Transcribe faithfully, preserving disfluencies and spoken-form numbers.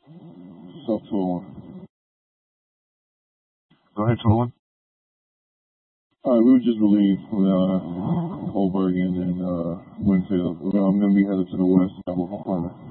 South two oh one. Go ahead, two oh one. Alright, we were just relieved with uh, Holberg and uh, Winfield. I'm going to be headed to the west. I'm